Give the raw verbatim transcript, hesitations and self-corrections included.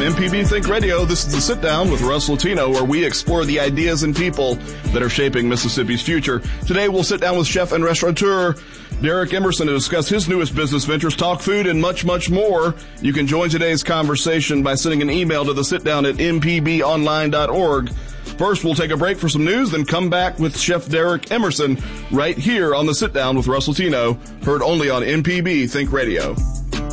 M P B Think Radio. This is the Sit Down with Russ Latino, where we explore the ideas and people that are shaping Mississippi's future. Today, we'll sit down with chef and restaurateur Derek Emerson to discuss his newest business ventures, talk food, and much, much more. You can join today's conversation by sending an email to the sitdown at m p b online dot org. First, we'll take a break for some news, then come back with Chef Derek Emerson right here on the Sit Down with Russ Latino, heard only on M P B Think Radio.